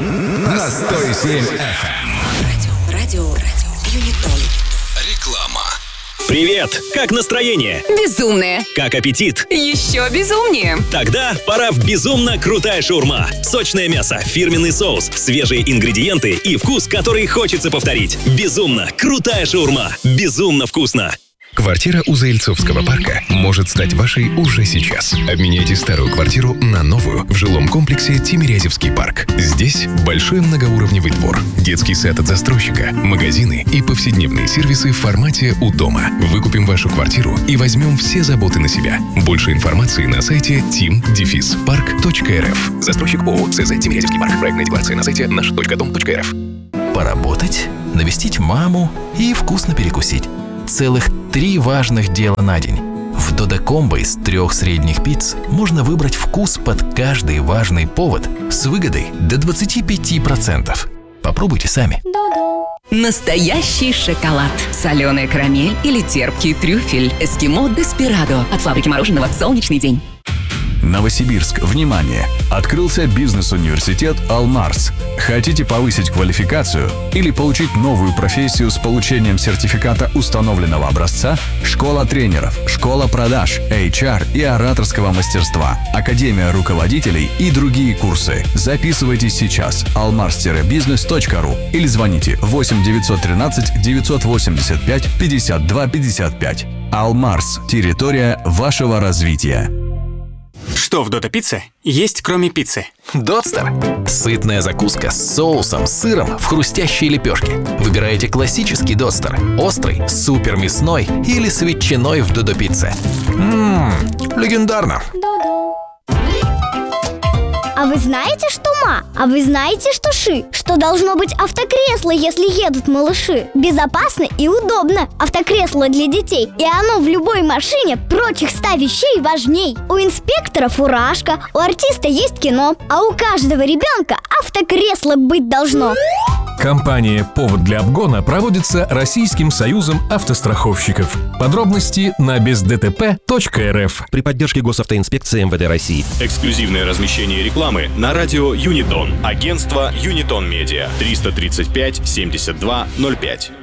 на 107 FM. Радио Юнитон. Реклама. Привет! Как настроение? Безумное. Как аппетит? Еще безумнее. Тогда пора в безумно крутая шаурма. Сочное мясо, фирменный соус, свежие ингредиенты и вкус, который хочется повторить. Безумно крутая шаурма. Безумно вкусно. Квартира у Заильцовского парка может стать вашей уже сейчас. Обменяйте старую квартиру на новую в жилом комплексе Тимирязевский парк. Здесь большой многоуровневый двор, детский сад от застройщика, магазины и повседневные сервисы в формате «У дома». Выкупим вашу квартиру и возьмем все заботы на себя. Больше информации на сайте tim-park.rf. Застройщик ООО ЦЗ Тимирязевский парк. Проектная декларация на сайте наш.дом.рф. Поработать, навестить маму и вкусно перекусить. Целых 3 важных дела на день. В Додо-комбо из 3 средних пиц можно выбрать вкус под каждый важный повод с выгодой до 25%. Попробуйте сами. Настоящий шоколад. Соленая карамель или терпкий трюфель. Эскимо Деспирадо от фабрики мороженого «Солнечный день». Новосибирск, внимание! Открылся бизнес-университет «Алмарс». Хотите повысить квалификацию или получить новую профессию с получением сертификата установленного образца? Школа тренеров, школа продаж, HR и ораторского мастерства, академия руководителей и другие курсы. Записывайтесь сейчас. almars-business.ru или звоните 8 913 985 52 55. «Алмарс» – территория вашего развития. Что в Додо-пицце есть, кроме пиццы? Дотстер. Сытная закуска с соусом, сыром в хрустящей лепешке. Выбираете классический Дотстер, острый, супер мясной или с ветчиной в Додо-пицце. Легендарно. А вы знаете, что ма? А вы знаете, что ши? Что должно быть автокресло, если едут малыши? Безопасно и удобно. Автокресло для детей. И оно в любой машине прочих 100 вещей важней. У инспектора фуражка, у артиста есть кино, а у каждого ребенка автокресло быть должно. Кампания «Повод для обгона» проводится Российским союзом автостраховщиков. Подробности на бездтп.рф. При поддержке госавтоинспекции МВД России. Эксклюзивное размещение рекламы на радио Юнитон. Агентство Юнитон Медиа. 335 72 05.